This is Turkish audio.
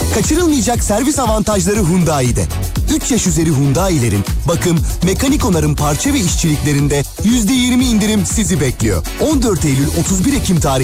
Kaçırılmayacak servis avantajları Hyundai'de. 3 yaş üzeri Hyundai'lerin bakım, mekanik onarım parça ve işçiliklerinde %20 indirim sizi bekliyor. 14 Eylül 31 Ekim tarihli